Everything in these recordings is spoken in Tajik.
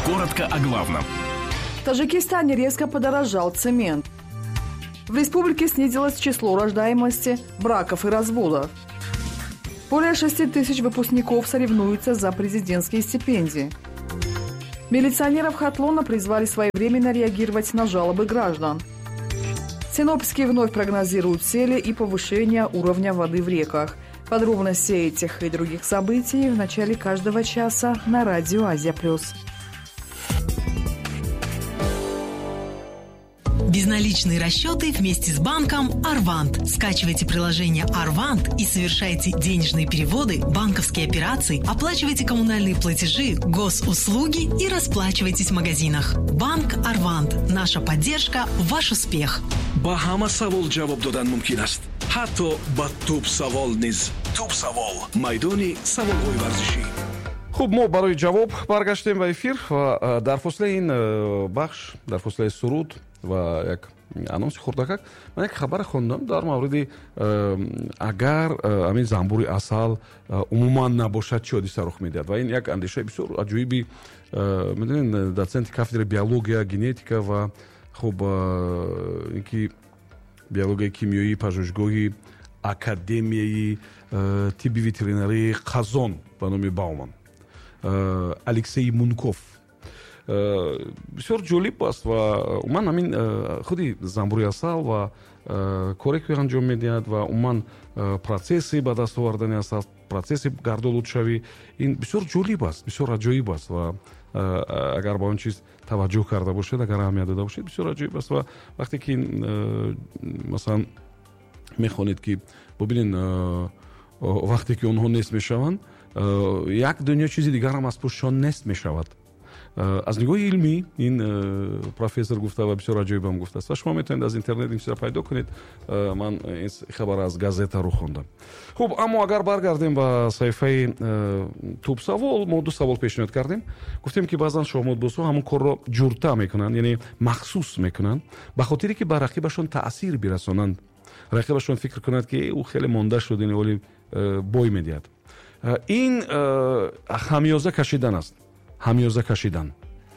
Коротко о главном. В Таджикистане резко подорожал цемент. В республике снизилось число рождаемости, браков и разводов. Более 6 тысяч выпускников соревнуются за президентские стипендии. Милиционеров Хатлона призвали своевременно реагировать на жалобы граждан. Синоптики вновь прогнозируют сели и повышение уровня воды в реках. Подробности этих и других событий в начале каждого часа на радио Азия+. Безналичные расчеты вместе с банком Арвант. Скачивайте приложение Арвант и совершайте денежные переводы, банковские операции, оплачивайте коммунальные платежи, госуслуги и расплачивайтесь в магазинах. Банк Арвант. Наша поддержка – ваш успех. Ба ҳама савол ҷавоб додан мумкин аст. ҳатто ба туп савол низ. Туп савол. майдони саволҳои варзишӣ. хуб, мо барои ҷавоб баргаштем ба эфир ва дар фослаи ин бахш, дар фослаи суруд ва як анонси хурдакак ман як хабар хондам дар мавриди агар амин занбури асал умуман набошад чӣ ҳодиса рух медиҳад ва ин як андешаи бисёр аҷоиби медонед доценти кафедраи биология, генетика ва хуб инки биологияи кимиёӣ пажӯҳишгоҳи академияи тибби ветеринарии қазон ба номи Бауман Алексей Мунков бисёр ҷолиб аст ва умуман ҳамин худи занбури асал ва коре ки анҷом медиҳад ва умуман процесси ба даст овардани асал, процесси гардолудшавӣ ин бисёр ҷолиб аст, бисёр аҷоиб аст ва агар ба он чиз таваҷҷӯҳ карда бошед, агар аҳамият дода бошед, бисёр аҷоиб аст ва вақте ки масалан мехонед ки бубинед вақте ки онҳо нест мешаванд, як дунё чизи дигарам аз пӯшшон нест мешавад. аз нигоҳи илмӣ ин профессор гуфта ва бисёр аҷоибам гуфтааст ва шумо метавонед аз интернет ин чизро пайдо кунед. ман ин хабар аз газетаро хондам. хуб, аммо агар баргардем ба саҳифаи туп савол, мо ду савол пешниҳод кардем. гуфтем ки баъзан шоҳмодбозҳо ҳамон корро ҷурта мекунанд, яъне махсус мекунанд ба хотире ки ба рақибашон таъсир бирасонанд. рақибашон фикр кунад ки ӯ хеле монда шуд, яъне оли бой медиҳад. ин ҳамёза кашидан аст. ҳамёза кашидан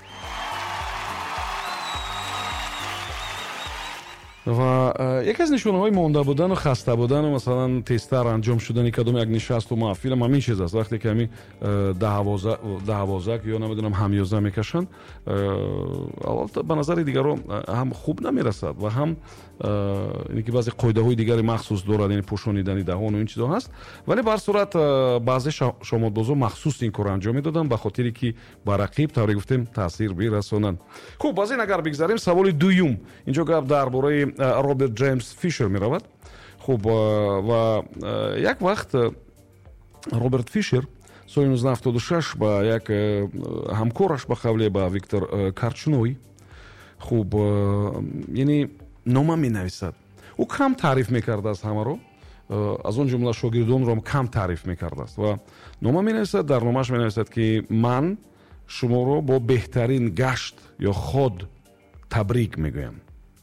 ва яке аз нишонаҳои монда будану хаста будану масалан тезтар анҷом шудани кадом як нишасту маҳфилам ҳамин чиз аст. вақте ки ҳамин даҳвозак ё намедонам ҳамёза мекашанд, албатта ба назари дигарон ҳам хуб намерасад ва ҳам ки баъзе қоидаҳои дигари махсус дорад, яъне пӯшонидани даҳону ин чизо ҳаст. вале ба ҳар сурат баъзе шомодбозо махсус ин корро анҷом медоданд ба хотире ки ба рақиб тавре гуфтем таъсир бирасонанд. хуб, аз ин агар бигзарем, саволи дуюм. инҷо гап дар бораи Роберт Джеймс Фишер меравад. хуб, ва як вақт Роберт Фишер соли 1976 ба як ҳамкораш ба қавле ба Виктор Карчной хуб яъне нома менависад. ӯ кам таъриф мекардааст ҳамаро, аз он ҷумла шогирдонро кам таъриф мекардааст ва нома менависад. дар номаш менависад ки ман шуморо бо беҳтарин гашт ё ход табрик мегӯям.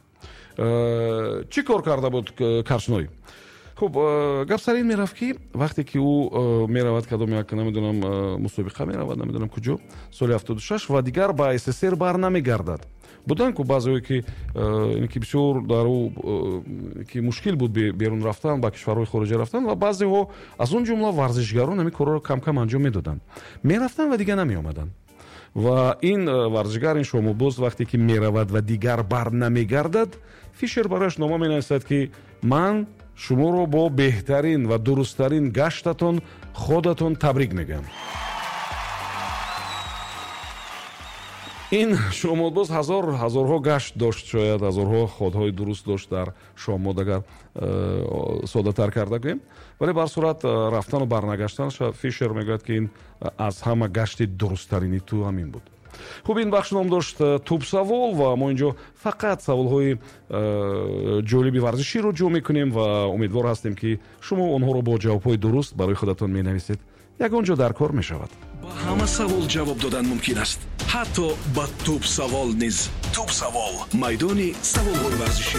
чӣ кор карда буд Карчной? хуб, гап сар ин мерафт ки вақте ки ӯ меравад кадом як намедонам мусобиқа меравад, намедонам куҷо, соли 76 ва дигар ба СССР бар намегардад. буданд ку баъзеҳое ки бисёр дар ӯ ки мушкил буд берун рафтан, ба кишварҳои хориҷа рафтан ва баъзеҳо аз он ҷумла варзишгарон ҳамин корро кам-кам анҷом медоданд. мерафтан ва дигар намеомаданд. ва ин варзишгар, ин шомобоз вақте ки меравад ва дигар бар намегардад, Фишер барояш нома менависад ки ман шуморо бо беҳтарин ва дурусттарин гаштатон, ходатон табрик мегӯям. ин шомодбоз ҳазорҳо гашт дошт, шояд ҳазорҳо ходҳои дуруст дошт дар шомод, агар содатар карда гӯем. вале бар сурат рафтану барнагаштанаш Фишер мегӯяд ки ин аз ҳама гашти дурусттарини ту ҳамин буд. хуб, ин бахш ном дошт туп савол ва мо инҷо фақат саволҳои ҷолиби варзиширо ҷо мекунем ва умедвор ҳастем ки шумо онҳоро бо ҷавобҳои дуруст барои худатон менависед. ягон ҷо дар кор мешавад. ба ҳама савол ҷавоб додан мумкин аст, ҳатто ба туп савол низ. туп савол, майдони саволҳои варзишӣ.